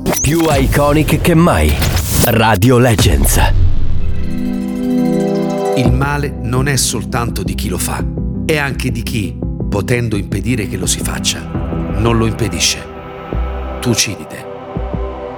Più iconic che mai. Radio Legends. Il male non è soltanto di chi lo fa, è anche di chi, potendo impedire che lo si faccia, non lo impedisce. Tucidide.